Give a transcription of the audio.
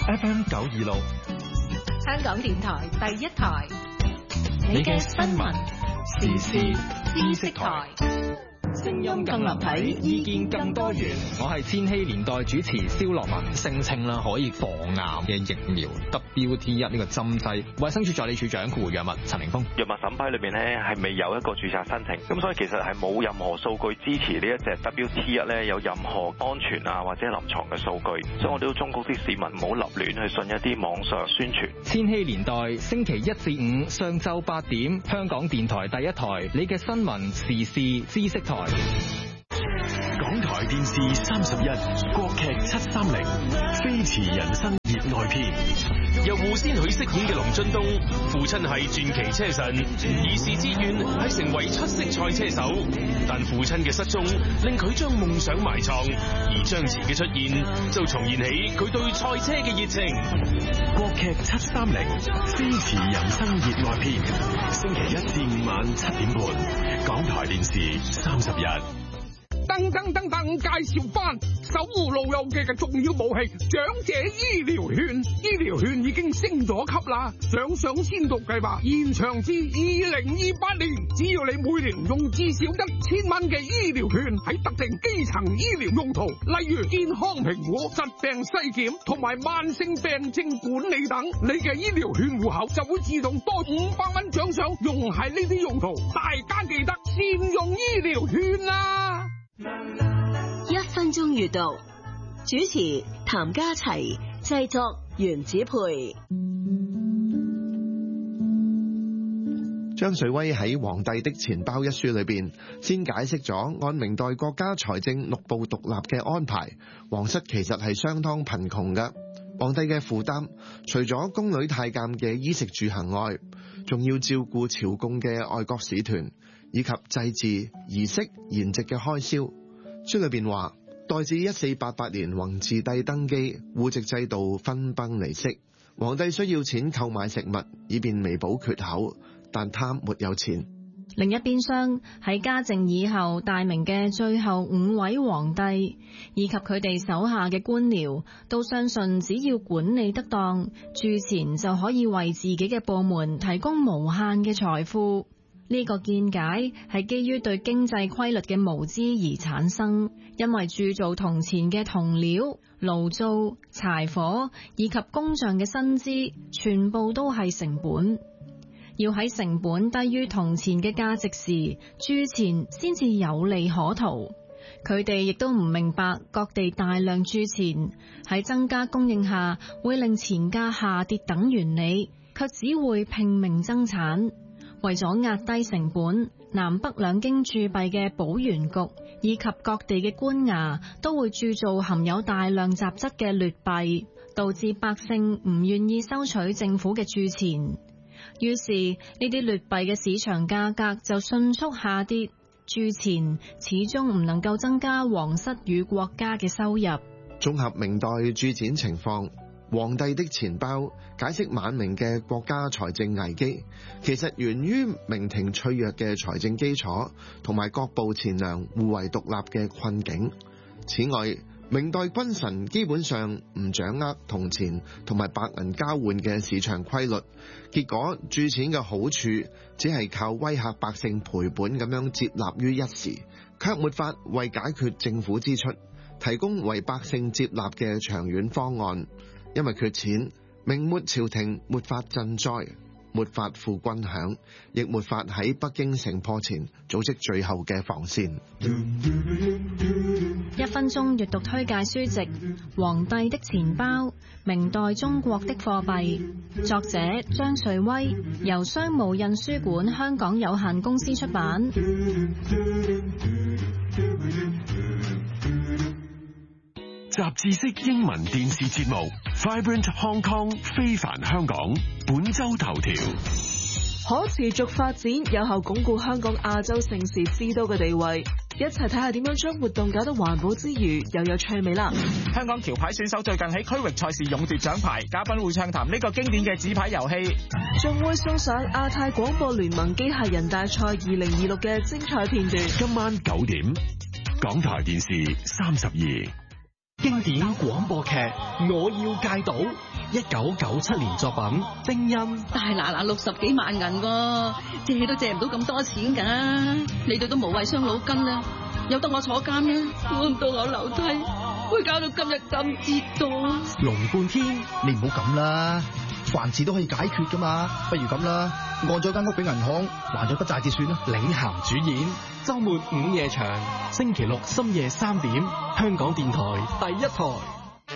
FM 926， 香港電台第一台， 你嘅新聞時事知識台。 聲音更立體，意見更多元。 我係千禧年代主持蕭樂文，聲稱啦可以防癌嘅疫苗 WT1 呢個針劑，衛生署助理署長顧藥物陳凌峰。 藥物審批裏邊咧係未有一個註冊申請，咁所以其實係冇任何數據支持呢一隻 WT1 咧有任何安全啊或者臨床嘅數據，所以我哋都忠告啲市民唔好立亂去信一啲網上宣傳。 千禧年代星期1至5上晝8點，香港電台第一台，你嘅新聞時事知識台。 港台電視31國劇730飛馳人生熱愛篇， 由胡先煦飾演嘅龍津東，父親係傳奇車神，兒時志願係成為出色賽車手，但父親嘅失蹤令佢將夢想埋藏，而張弛嘅出現就重燃起佢對賽車嘅熱情。 國劇730飛馳人生熱愛篇，星期1至5晚7點半，港台電視31。 噔，介紹翻守護老友記嘅重要武器——長者醫療券。醫療券已經升咗級啦，獎賞先導計劃延長至2028年。只要你每年用至少1000蚊嘅醫療券喺特定基層醫療用途，例如健康評估、疾病篩檢同埋慢性病症管理等，你嘅醫療券戶口就會自動多500蚊獎賞，用喺呢啲用途。大家記得善用醫療券啊 ！1分鐘閱讀，主持譚家齊，製作袁子培。 張瑞威喺《皇帝的錢包》一書裏邊，先解釋咗按明代國家財政6部獨立嘅安排，皇室其實係相當貧窮嘅。皇帝嘅負擔，除咗宮女太監嘅衣食住行外，仲要照顧朝貢嘅外國使團，以及祭祀、儀式、筵席嘅開銷。書裏邊話，待至1488年弘治帝登基，戶籍制度分崩離析，皇帝需要錢購買食物，以便彌補缺口，但他沒有錢。 另一邊廂，喺嘉靖以後大明嘅最後5位皇帝，以及佢哋手下嘅官僚，都相信只要管理得當，鑄錢就可以為自己嘅部門提供無限嘅財富。呢個見解係基於對經濟規律嘅無知而產生，因為鑄造銅錢嘅銅料、爐灶、柴火以及工匠嘅薪資，全部都係成本。要喺成本低於銅錢嘅價值時，鑄錢先至有利可圖。佢哋亦都唔明白，各地大量鑄錢喺增加供應下，會令錢價下跌等原理，卻只會拼命增產。為咗壓低成本，南北兩京鑄幣嘅寶元局以及各地嘅官衙都會鑄造含有大量雜質嘅劣幣，導致百姓唔願意收取政府嘅鑄錢。於是呢啲劣幣嘅市場價格就迅速下跌，鑄錢始終唔能夠增加皇室與國家嘅收入。 綜合明代鑄錢情況，皇帝的錢包解釋晚明嘅國家財政危機，其實源於明廷脆弱嘅財政基礎同埋各部錢糧互為獨立嘅困境。此外，明代君臣基本上唔掌握銅錢同埋白銀交換嘅市場規律，結果鑄錢嘅好處只係靠威嚇百姓賠本咁樣接納於一時，卻沒法為解決政府支出提供為百姓接納嘅長遠方案。因為缺錢，明末朝廷沒法賑災，沒法付軍餉，亦沒法喺北京城破前組織最後嘅防線。 1分鐘閱讀推介書籍《皇帝的錢包》，明代中國的貨幣，作者張瑞威，由商務印書館香港有限公司出版。 雜誌式英文電視節目 Vibrant Hong Kong 非凡香港本周頭條： 可持續發展有效鞏固香港亞洲城市之都嘅地位。一齊睇下點樣將活動搞得環保之餘又有趣味啦！ 香港橋牌選手最近喺區域賽事勇奪獎牌，嘉賓會暢談呢個經典嘅紙牌遊戲， 仲會送上亞太廣播聯盟機械人大賽2026嘅精彩片段。 今晚9點，港台電視32。 經典廣播劇《我要戒賭》， 1997年作品《精英》。 大嗱60幾萬銀喎，借都借唔到咁多錢㗎，你哋都無謂傷腦筋啦，由得我坐監啦，估唔到我樓梯會搞到今日咁折墮。 龍貫天，你唔好咁啦，凡事都可以解決㗎嘛，不如咁啦，按咗間屋俾銀行，還咗筆債至算啦。 領銜主演，週末午夜場，星期六深夜3點，香港電台第一台。